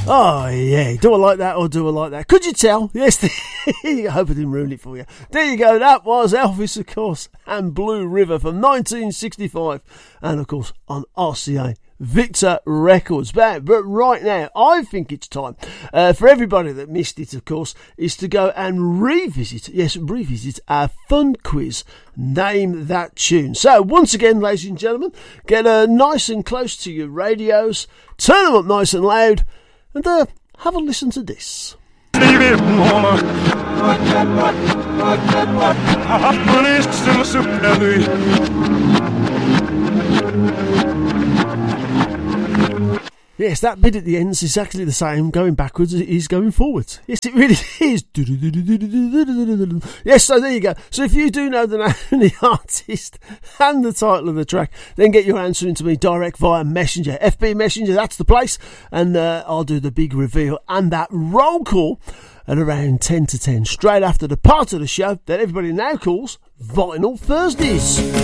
Oh, yeah. Do I like that or do I like that? Could you tell? Yes. I hope I didn't ruin it for you. There you go. That was Elvis, of course, and Blue River from 1965. And, of course, on RCA Victor Records. But right now, I think it's time for everybody that missed it, of course, is to go and revisit our fun quiz, Name That Tune. So, once again, ladies and gentlemen, get nice and close to your radios, turn them up nice and loud, and have a listen to this. Yes, that bit at the end is exactly the same going backwards as it is going forwards. Yes, it really is. Yes, so there you go. So if you do know the name of the artist and the title of the track, then get your answer into me direct via Messenger. FB Messenger, that's the place. And I'll do the big reveal and that roll call at around 10 to 10, straight after the part of the show that everybody now calls Vinyl Thursdays.